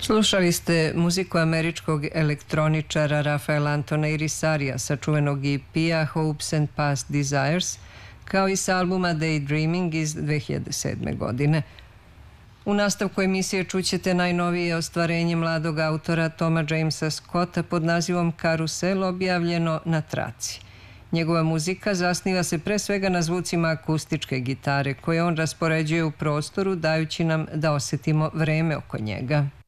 Slušali ste muziku američkog elektroničara Rafaela Antona Irisarija sa čuvenog EP-a Hopes and Past Desires, kao i sa albuma Daydreaming iz 2007. godine. U nastavku emisije čućete najnovije ostvarenje mladog autora Toma Jamesa Scotta pod nazivom Karusel, objavljeno na traci. Njegova muzika zasniva se pre svega na zvucima akustičke gitare koje on raspoređuje u prostoru, dajući nam da osetimo vreme oko njega.